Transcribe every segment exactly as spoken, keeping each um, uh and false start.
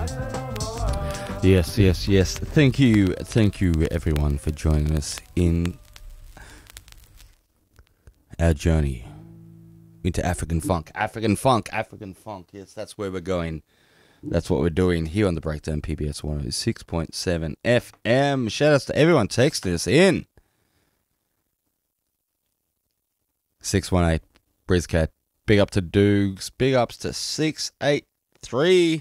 Yes, yes, yes. Thank you, thank you everyone for joining us in our journey into African funk. African funk, African funk. Yes, that's where we're going. That's what we're doing here on the Breakdown P B S one oh six point seven F M. Shout outs to everyone texting us in. six one eight, Brizcat. Big up to Dukes. Big ups to six eight three.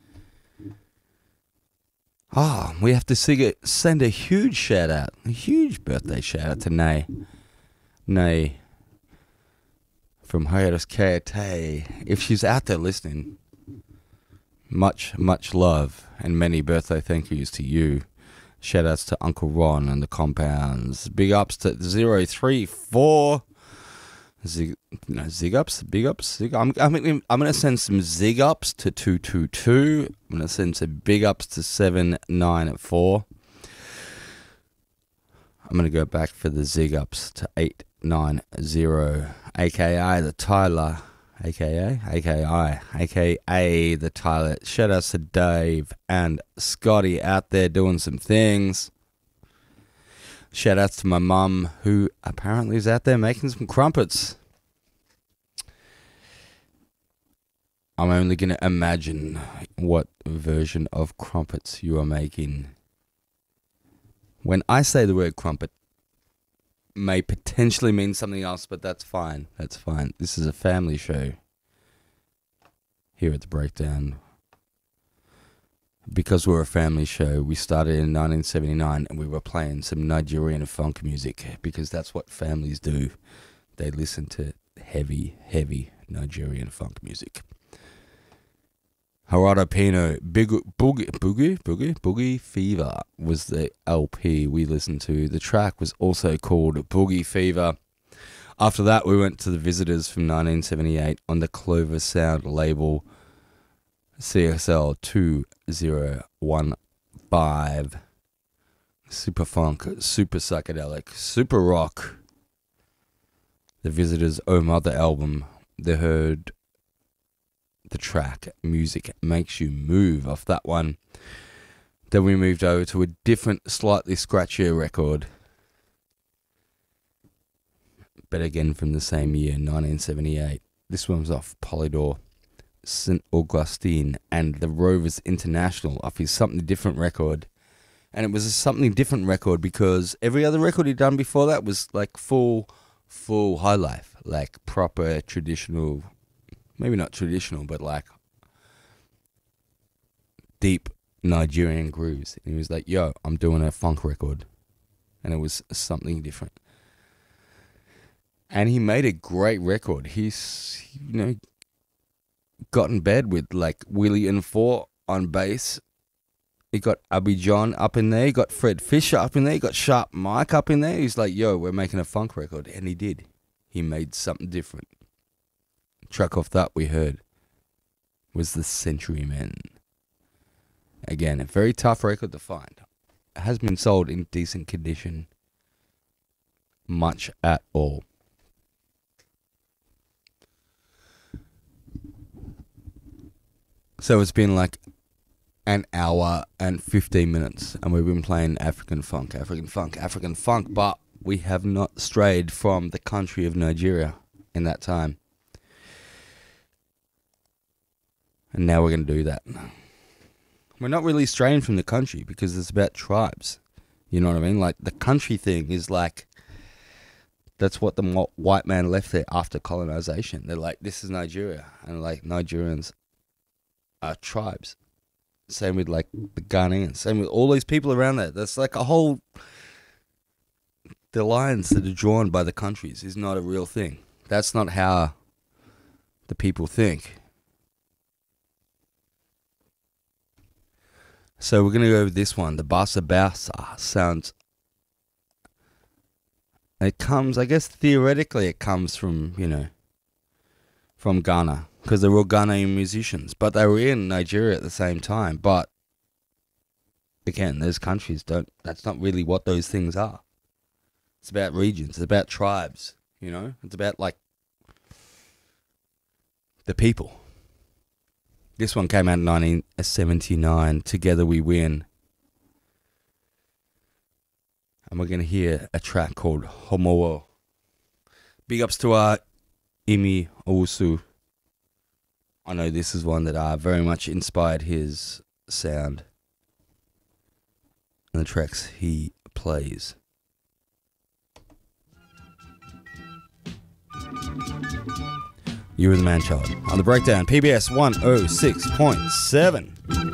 Ah, oh, we have to sing it, send a huge shout out, a huge birthday shout out to Nay. Nay from Hiatus K T. If she's out there listening, much, much love and many birthday thank yous to you. Shout outs to Uncle Ron and the Compounds. Big ups to zero three four. Zig, no, zig ups, big ups. Zig, I'm, I'm, I'm going to send some zig ups to two two two. I'm going to send some big ups to seven nine four. I'm going to go back for the zig ups to eight nine zero, aka the Tyler, aka, aka, aka the Tyler. Shout outs to Dave and Scotty out there doing some things. Shout outs to my mum, who apparently is out there making some crumpets. I'm only going to imagine what version of crumpets you are making. When I say the word crumpet, may potentially mean something else, but that's fine. That's fine. This is a family show here at The Breakdown. Because we're a family show, we started in nineteen seventy-nine and we were playing some Nigerian funk music because that's what families do. They listen to heavy, heavy Nigerian funk music. Harada Pino, Big Boogie, Boogie, Boogie, Boogie Fever was the L P we listened to. The track was also called Boogie Fever. After that, we went to the Visitors from nineteen seventy-eight on the Clover Sound label. C S L two zero one five. Super funk, super psychedelic, super rock. The Visitors' Oh Mother album. They heard the track Music Makes You Move off that one. Then we moved over to a different, slightly scratchier record. But again from the same year, nineteen seventy-eight. This one was off Polydor. Saint Augustine and the Rovers International off his Something Different record. And it was a Something Different record because every other record he'd done before that was like full, full high life, like proper traditional, maybe not traditional, but like deep Nigerian grooves. And he was like, yo, I'm doing a funk record. And it was something different. And he made a great record. He's, you know, got in bed with like Willie and Four on bass. He got Abby John up in there. He got Fred Fisher up in there. He got Sharp Mike up in there. He's like, yo, we're making a funk record. And he did. He made something different. Track off that we heard was The Century Men. Again, a very tough record to find. It has been sold in decent condition. Much at all. So it's been like an hour and fifteen minutes, and we've been playing African funk, African funk, African funk, but we have not strayed from the country of Nigeria in that time. And now we're going to do that. We're not really straying from the country because it's about tribes. You know what I mean? Like the country thing is like, that's what the white man left there after colonization. They're like, this is Nigeria. And like Nigerians are tribes. Same with like the Ghanaians. Same with all these people around there. That's like a whole... The lines that are drawn by the countries is not a real thing. That's not how the people think. So we're going to go with this one. The Bassa Bassa sounds... It comes, I guess theoretically it comes from, you know, from Ghana. Because they're all Ghanaian musicians. But they were in Nigeria at the same time. But, again, those countries don't... That's not really what those things are. It's about regions. It's about tribes. You know? It's about, like, the people. This one came out in nineteen seventy-nine, Together We Win. And we're going to hear a track called Homoa. Big ups to our Imi Owusu. I know this is one that uh, very much inspired his sound and the tracks he plays. You were the man child on the breakdown, P B S one oh six point seven.